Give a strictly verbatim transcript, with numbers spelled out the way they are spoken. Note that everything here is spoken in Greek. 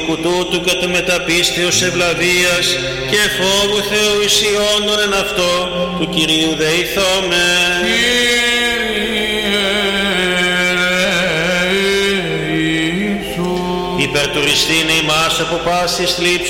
Τούτου και του μεταπίστεως ευλαβίας και φόβου Θεού ισιόντων εν αυτό του Κυρίου δεηθώμε. Υπερτουριστήνε ημάς από πάσης θλίψης